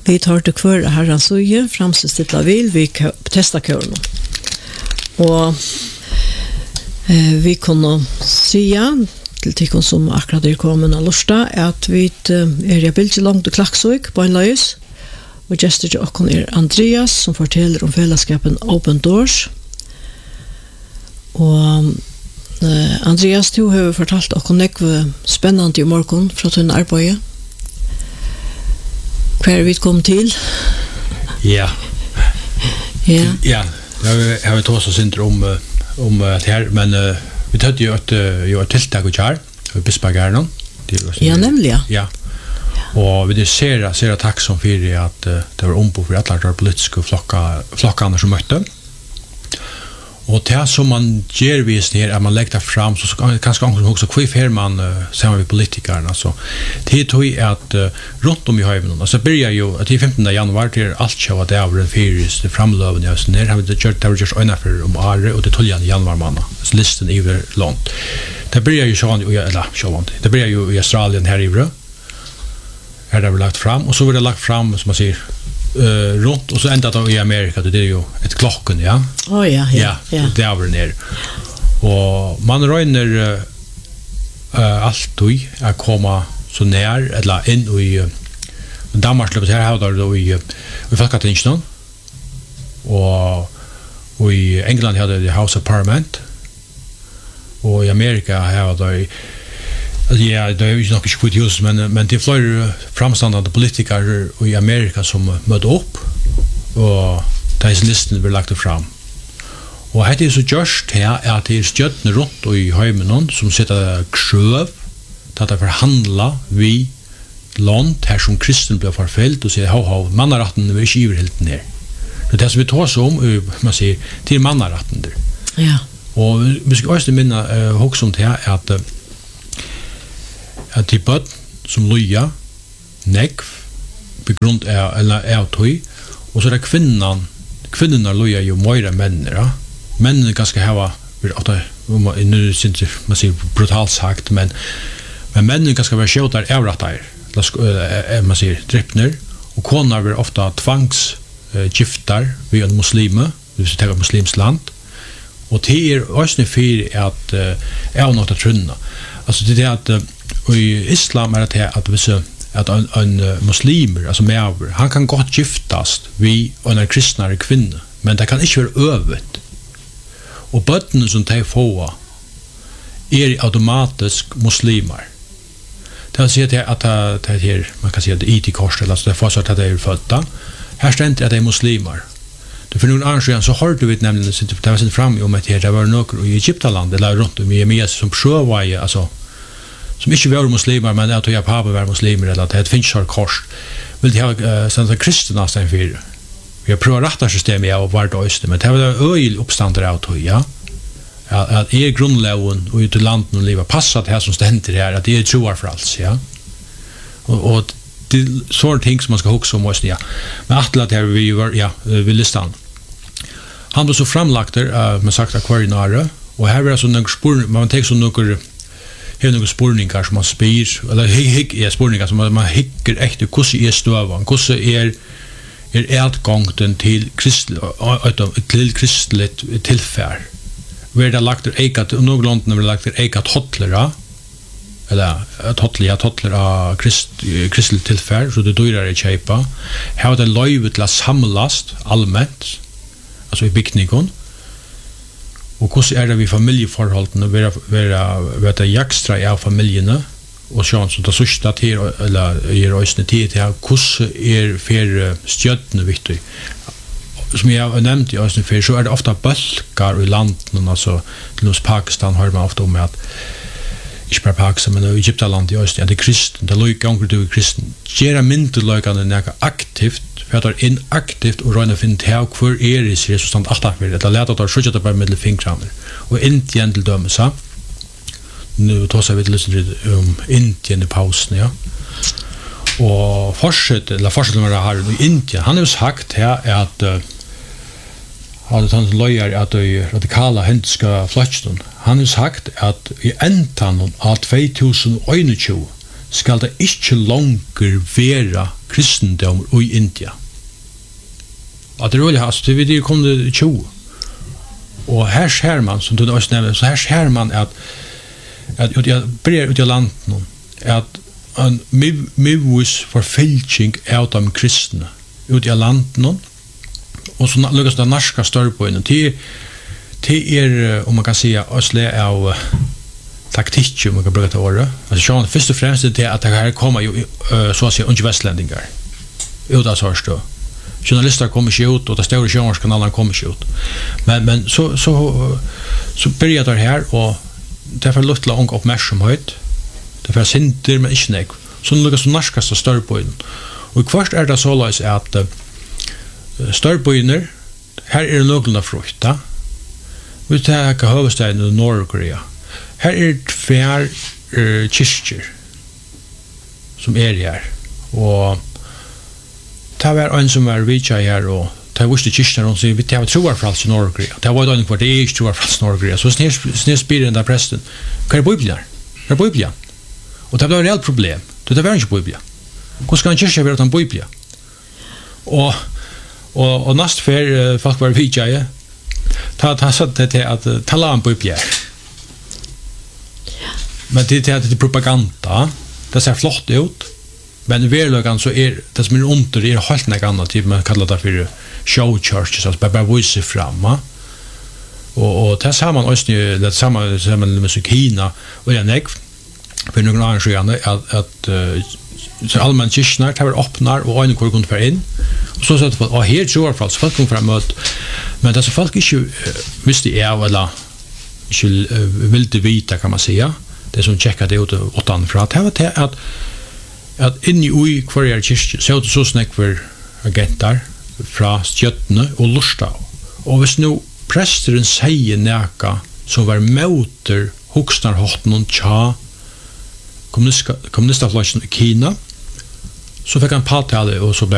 Vi tar til hver herrens øye, framstilt av vil, vi testa køren. Og vi kunne sige til tikkene som akkurat kommet av Lorsta, at vi i bildet langt og klakksøk på en løys, og gestor til oss Andreas, som forteller om fellesskapen Open Doors. Og Andreas, du har fortalt oss noe spennende i morgen fra tunne arbeidet. Hva vi kom til? Ja. Jeg har tåst oss inte om det her, men vi tøtte jo et tiltak og kjær, i Bispagärden. Ja, nemlig, ja. Og vi ser takk som for at det var ombord for alle de politiske flokkene som møtte. Og det som man gjør vist her, at man legger det fram, så kanskje angst også hvorfor man sammen med politikerne. Altså, det tror jeg at rundt om i høymen, altså begynner jo, at i 15. januar til alt kjøver det av den fyreste framløven, ja, så her har vi gjort øynefor om året, og det 12. januar måned, altså listen i lånt. Det begynner jo sånn, det begynner jo i Australien her i Vrø, her har vi lagt fram, og så vil det lagt fram, som man sier, runt och så ända då i Amerika det är ju ett klockan ja. Ja. Det är ner. Och man röner allt att komma så nær eller in i Danmark det här har då i Folketinget och i England hade det House of Parliament och i Amerika har då ja, det är ju nog inte just men det flyr framstående politiker i Amerika som møtte upp och deras listen blir lagt fram. Och det är så just här att det är stjärnor runt och i höjmen som sitter kröv att förhandla vi land här som kristen blir förfällt och säger ha mannarätten vi är helt ner. Det som vi tar så om man säger till mannarätten där. Ja. Och vi ska också minna också om det här att de bøtt som loja nekv på grund av tøy og så er det kvinnorna loja jo mer mennene mennene ganske hava nu synes man sier brutalt sagt men mennene ganske være skjøtar avrattar man sier drippner og konar vil ofta tvangsgiftar vi en muslime hvis vi tenker muslims land og det er også for at avnåta trunna altså det er at och i islam är det att vissa att en muslimer alltså med han kan gott giftas vi och en kristnare kvinna men det kan inte vara övet och bötten som de får är automatiskt muslimer det säger att det här man kan säga det IT-kors eller så det får så att det är födda här står inte att det är muslimer det för någon annan så har du vet nämligen det var sen fram om att det var några i Egyptaland eller runt om i Mia som prövar alltså som inte var muslimer men att jag pappa var muslimer eller att det finns har kors vill det ha sånt kristna sen för vi har provat rätta system jag var då just men det var öl uppståndare av tog ja att är grundlagen och ut i landet och leva passat här som ständer här att det är troar för alls ja och det sån ting som man ska huxa om måste ja men att här vi var ja vi listan han var så framlagt där med sagt akvarinare och här är så några spår man tar så några några spårningar som man spyr eller är spårningar som man hickar echt hur är stövan hur är utgången till kristligt tillfär where det lagt ekat och några land när lagt ekat hotlera eller hotlera kristligt tillfär så det dyrar i köpa har det löjvet la samlast allmänt alltså i byggningen och hur är det vi familjeforholden vara det jagstra av familjerna och chans att susta till eller ger oss tid till hur för stjärnor viktigt som jag har nämnt i östen för så är det ofta bulkar i landet alltså till Pakistan har man ofta med att inte bara Pakistan men i Egyptaland i östen det kristen det lojka gånger du kristen gera myndelökande näka aktivt för att är inaktivt och röna finna till hur är det så stand åtta för det låter att skjuta på medelfingrarna och Indien till döma så nu tar så vi till Indien i pausen ja och fortsätter med det här i Indien han har sagt här att hade han lojar att det radikala händiska flöchten han har sagt att i ändan av 2021 skal det ikke langer være kristendom i India. Att det roliga alltså det vi kom det 20. Och här ser man som du också nämnde så här ser man att jag börjar ut i landet nu att en mivus förfälsching av de kristna ut i landet nu och så lyckas det norska störpoinen till om man kan säga ösle av taktik om man kan bruka det ordet. Alltså sjön först och främst det att det här kommer ju så att säga ungvästlänningar. Utan så här journalister kommer ju ut och det stora journalisterna kommer ju ut. Men så börjar det här och därför lustla ung uppmärksamhet. Därför synter men inte nek. Så nu lukas norska så störpoinen. Och först är det så läs att störpoiner här är det någorlunda frukta. Vi tar huvudstaden i Nordkorea. Här är det tvär kyrkor som är här. Och det var en som var vidtja här och det var kyrkor och säger vi tar troarfrals i Nordkorea. Det var då för det är inte troarfrals i Nordkorea. Så snedspyr den där prästen. Kan det Bibeln? Kan det Bibeln? Och det var ett reellt problem. Det var inte Bibeln. Hur ska en kyrka vara utan Bibeln? Och näst för folk var vidtja ta så det att tala om Bibeln. Men det är propaganda. Det ser flott ut. Men i verkligheten så är det som är under är helt något annat. Typ man kallar det för show churches. Alltså bara visa fram. Och det har man också det samma med Kina och det näck. För några andra sjöarna att så allmän kyrknar tar öppnar och en kunde för in. Och så att och här tror jag fast folk kommer framåt. Men det så folk inte visste är eller inte vill det vita kan man säga. Det som checkar det ut åt för att det var att in i kvarjer kyrkje så snack för agentar från stjärnorna och lusta. Och hvis nu prästen säger näka som var motor huxnar hot någon cha kommunistaflaschen i Kina så fick han påtale och så